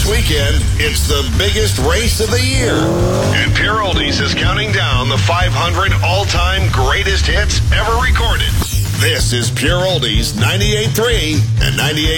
weekend, it's the biggest race of the year. And Pure Oldies is counting down the 500 all-time greatest hits ever recorded. This is Pure Oldies 98.3 and 98.